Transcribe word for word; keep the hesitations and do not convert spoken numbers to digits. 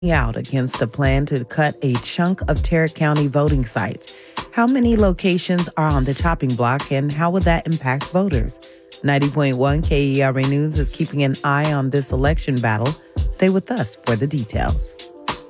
out against a plan to cut a chunk of Tarrant County voting sites. How many locations are on the chopping block, and how would that impact voters? ninety point one K E R A News is keeping an eye on this election battle. Stay with us for the details.